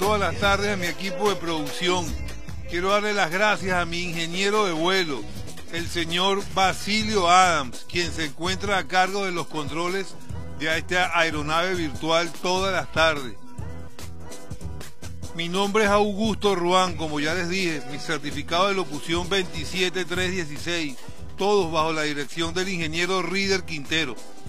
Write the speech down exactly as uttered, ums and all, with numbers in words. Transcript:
todas las tardes a mi equipo de producción. Quiero darle las gracias a mi ingeniero de vuelo, el señor Basilio Adams, quien se encuentra a cargo de los controles de esta aeronave virtual todas las tardes. Mi nombre es Augusto Ruán, como ya les dije, mi certificado de locución veintisiete tres dieciséis, todos bajo la dirección del ingeniero Rider Quintero.